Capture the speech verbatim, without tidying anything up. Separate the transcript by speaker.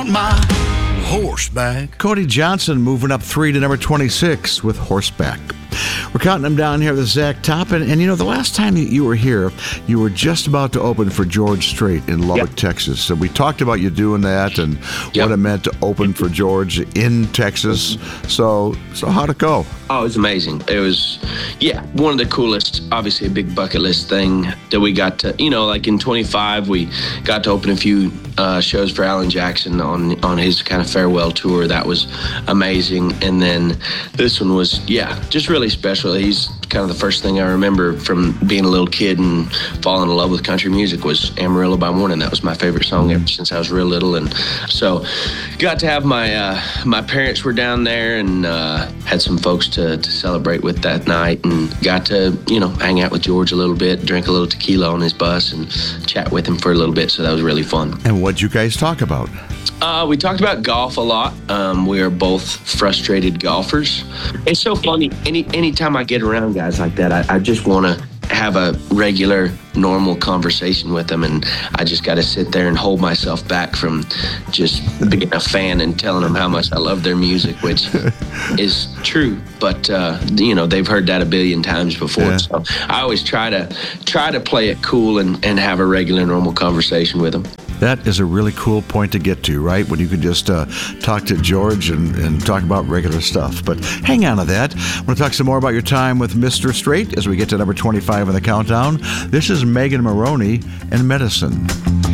Speaker 1: want my horseback.
Speaker 2: Cody Johnson moving up three to number twenty-six with Horseback. We're counting them down here with Zach Toppin. And, you know, the last time you were here, you were just about to open for George Strait in Lubbock, yep. Texas. So we talked about you doing that and yep. what it meant to open for George in Texas. So, so how'd it go?
Speaker 3: Oh, it was amazing. It was, yeah, one of the coolest, obviously a big bucket list thing that we got to, you know, like in twenty-five, we got to open a few uh, shows for Alan Jackson on, on his kind of farewell tour. That was amazing. And then this one was, yeah, just really special. He's kind of the first thing I remember from being a little kid and falling in love with country music was Amarillo by Morning. That was my favorite song ever since I was real little. And so got to have my, uh, my parents were down there and uh, had some folks to, to celebrate with that night and got to, you know, hang out with George a little bit, drink a little tequila on his bus and chat with him for a little bit. So that was really fun.
Speaker 2: And what'd you guys talk about?
Speaker 3: Uh, we talked about golf a lot. Um, we are both frustrated golfers. It's so funny. Any anytime I get around guys like that, I, I just want to have a regular, normal conversation with them, and I just got to sit there and hold myself back from just being a fan and telling them how much I love their music, which is true. But uh, you know, they've heard that a billion times before. Yeah. So I always try to try to play it cool and, and have a regular, normal conversation with them.
Speaker 2: That is a really cool point to get to, right? When you could just uh, talk to George and, and talk about regular stuff. But hang on to that. I want to talk some more about your time with Mister Strait as we get to number twenty-five in the countdown. This is Megan Moroney and Medicine.